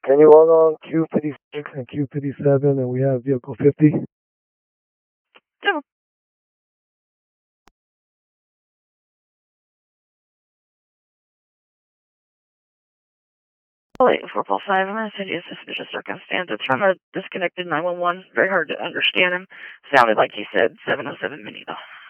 Can you log on Q56 and Q57 and we have vehicle 50? Yeah. Wait, 445, I'm going to send you a suspicious circumstance. It's from a disconnected 911. Very hard to understand him. Sounded like he said 707 Mini, though.